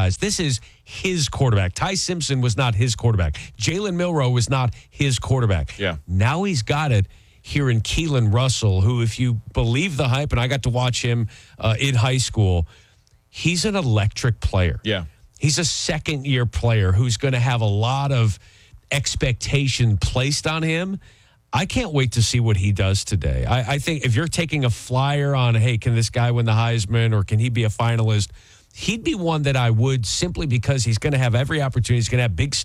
guys. This is his quarterback. Ty Simpson was not his quarterback. Jalen Milroe was not his quarterback. Yeah. Now he's got it here in Keelan Russell, who, if you believe the hype, and I got to watch him in high school, he's an electric player. Yeah. He's a second-year player who's going to have a lot of expectation placed on him. I can't wait to see what he does today. I think if you're taking a flyer on, hey, can this guy win the Heisman or can he be a finalist, he'd be one that I would, simply because he's going to have every opportunity. He's going to have big